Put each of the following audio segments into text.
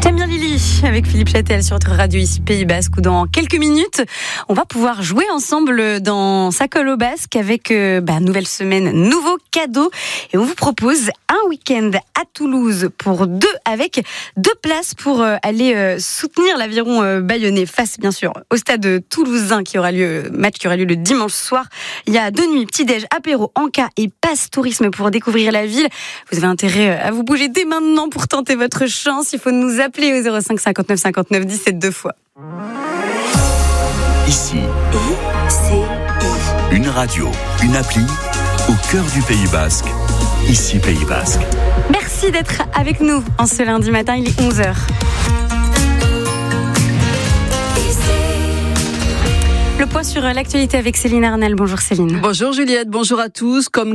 t'aime bien Lily, avec Philippe Châtel sur notre radio ici Pays Basque, où dans quelques minutes, on va pouvoir jouer ensemble dans Sa colle au basque avec nouvelle semaine, nouveau cadeau. Et on vous propose un week-end à Toulouse pour deux, avec 2 places pour aller soutenir l'Aviron bayonnais face bien sûr au stade toulousain match qui aura lieu le dimanche soir. Il y a 2 nuits, petit-déj, apéro, encas et passe tourisme pour découvrir la ville. Vous avez intérêt à vous bouger dès maintenant pour tenter votre chance. Il faut nous appeler au 05 59 59 17 2 fois. Ici, une radio, une appli au cœur du Pays Basque. Ici Pays Basque. Merci d'être avec nous en ce lundi matin, il est 11h. Le point sur l'actualité avec Céline Arnal. Bonjour Céline. Bonjour Juliette, bonjour à tous. Comme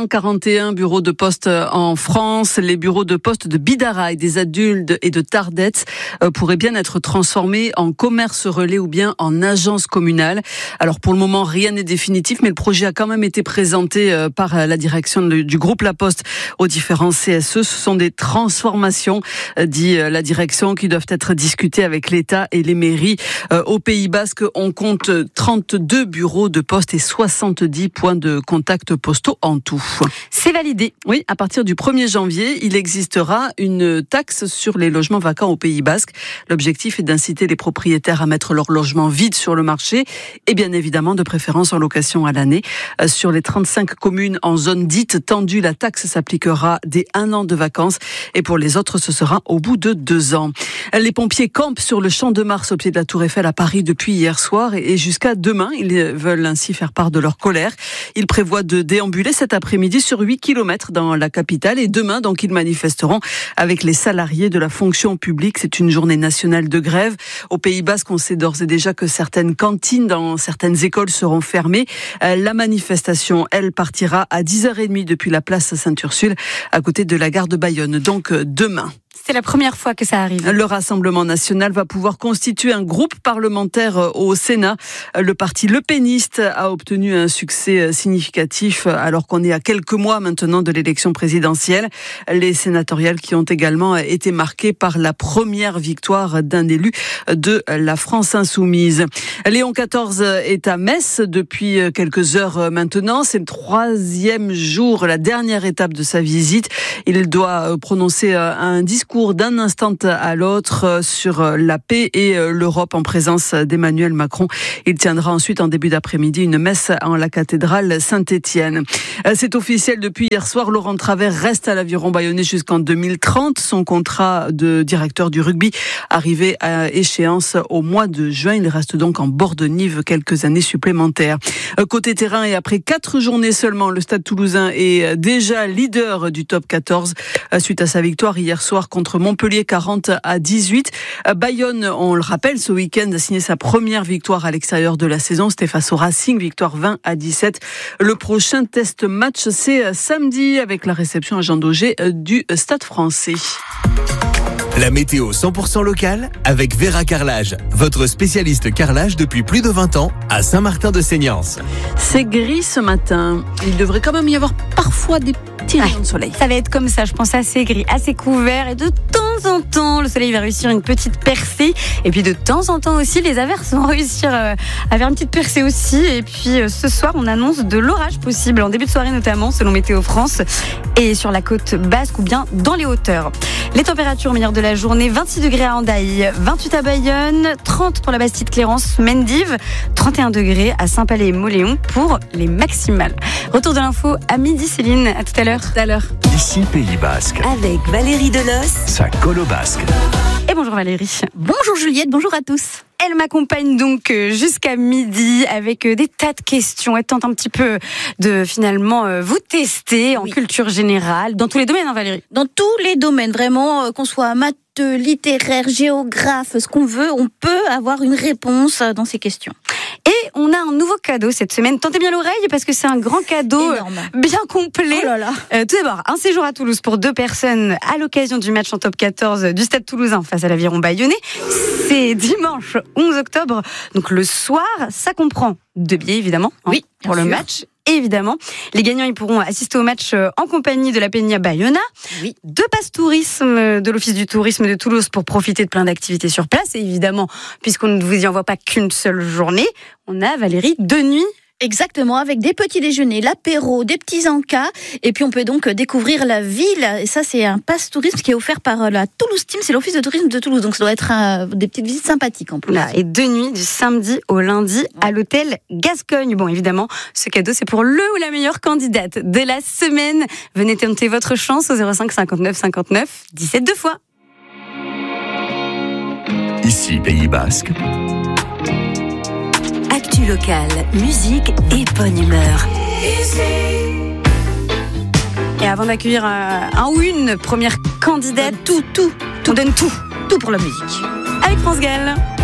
441 bureaux de poste en France, les bureaux de poste de Bidaraï, des adultes et de Tardets pourraient bien être transformés en commerce relais ou bien en agence communale. Alors pour le moment, rien n'est définitif, mais le projet a quand même été présenté par la direction du groupe La Poste aux différents CSE. Ce sont des transformations, dit la direction, qui doivent être discutées avec l'État et les mairies. Au Pays Basque, on compte 32 bureaux de poste et 70 points de contact postaux en tout. C'est validé. Oui, à partir du 1er janvier, il existera une taxe sur les logements vacants au Pays Basque. L'objectif est d'inciter les propriétaires à mettre leurs logements vides sur le marché et bien évidemment de préférence en location à l'année. Sur les 35 communes en zone dite tendue, la taxe s'appliquera dès 1 an de vacances et pour les autres, ce sera au bout de 2 ans. Les pompiers campent sur le Champ de Mars au pied de la Tour Eiffel à Paris depuis hier soir et jusqu'à demain. Ils veulent ainsi faire part de leur colère. Ils prévoient de déambuler cet après-midi sur 8 km dans la capitale et demain, donc, ils manifesteront avec les salariés de la fonction publique. C'est une journée nationale de grève. Au Pays Basque, on sait d'ores et déjà que certaines cantines dans certaines écoles seront fermées. La manifestation, elle, partira à 10h30 depuis la place Sainte-Ursule à côté de la gare de Bayonne. Donc, demain. C'est la première fois que ça arrive. Le Rassemblement national va pouvoir constituer un groupe parlementaire au Sénat. Le parti lepéniste a obtenu un succès significatif alors qu'on est à quelques mois maintenant de l'élection présidentielle. Les sénatoriales qui ont également été marquées par la première victoire d'un élu de la France insoumise. Léon XIV est à Metz depuis quelques heures maintenant. C'est le 3e jour, la dernière étape de sa visite. Il doit prononcer un discours d'un instant à l'autre sur la paix et l'Europe en présence d'Emmanuel Macron. Il tiendra ensuite en début d'après-midi une messe en la cathédrale Saint-Étienne. C'est officiel depuis hier soir, Laurent Travers reste à l'Aviron bayonnais jusqu'en 2030. Son contrat de directeur du rugby arrivé à échéance au mois de juin. Il reste donc en bord de Nive quelques années supplémentaires. Côté terrain et après 4 journées seulement, le Stade Toulousain est déjà leader du top 14 suite à sa victoire hier soir contre Montpellier 40-18. Bayonne, on le rappelle, ce week-end a signé sa première victoire à l'extérieur de la saison. C'était face au Racing, victoire 20-17. Le prochain test match, c'est samedi avec la réception à Jean Daugé du Stade français. La météo 100% locale avec Vera Carrelage, votre spécialiste carrelage depuis plus de 20 ans à Saint-Martin-de-Seignance. C'est gris ce matin. Il devrait quand même y avoir parfois des petits rayons de soleil. Ça va être comme ça, je pense, assez gris, assez couvert et de temps en temps, le soleil va réussir une petite percée et puis de temps en temps aussi, les averses vont réussir à faire une petite percée aussi et puis ce soir, on annonce de l'orage possible en début de soirée notamment, selon Météo France et sur la côte basque ou bien dans les hauteurs. Les températures meilleures de la journée, 26 degrés à Hendaye, 28 à Bayonne, 30 pour la Bastide-Clérance, Mendive, 31 degrés à Saint-Palais et Moléon pour les maximales. Retour de l'info à midi, Céline, à tout à l'heure. Ici Pays Basque. Avec Valérie Delos. Sa colle au basque. Et bonjour Valérie. Bonjour Juliette, bonjour à tous. Elle m'accompagne donc jusqu'à midi avec des tas de questions. Elle tente un petit peu de finalement vous tester en culture générale, dans tous les domaines, hein, Valérie. Dans tous les domaines, vraiment, qu'on soit maths, littéraire, géographe, ce qu'on veut, on peut avoir une réponse dans ces questions. Et on a un nouveau cadeau cette semaine. Tentez bien l'oreille parce que c'est un grand cadeau bien complet. Oh là là. Tout d'abord, un séjour à Toulouse pour 2 personnes à l'occasion du match en top 14 du Stade Toulousain face à l'Aviron bayonnais. C'est dimanche 11 octobre. Donc le soir, ça comprend 2 billets évidemment oui, pour le sûr. match évidemment. Les gagnants, ils pourront assister au match en compagnie de la Peña Bayona. Oui. 2 passes tourisme de l'Office du tourisme de Toulouse pour profiter de plein d'activités sur place. Et évidemment, puisqu'on ne vous y envoie pas qu'une seule journée, on a, Valérie, 2 nuits. Exactement, avec des petits déjeuners, l'apéro, des petits encas, et puis on peut donc découvrir la ville. Et ça, c'est un pass tourisme qui est offert par la Toulouse Team, c'est l'Office de tourisme de Toulouse, donc ça doit être des petites visites sympathiques en plus. Là, et 2 nuits du samedi au lundi à l'hôtel Gascogne. Bon, évidemment, ce cadeau, c'est pour le ou la meilleure candidate de la semaine. Venez tenter votre chance au 05 59 59 17 2 fois. Ici, Pays Basque. Actu locale, musique et bonne humeur. Et avant d'accueillir un ou une première candidate, Tout. on donne tout Tout pour la musique. avec France Gall.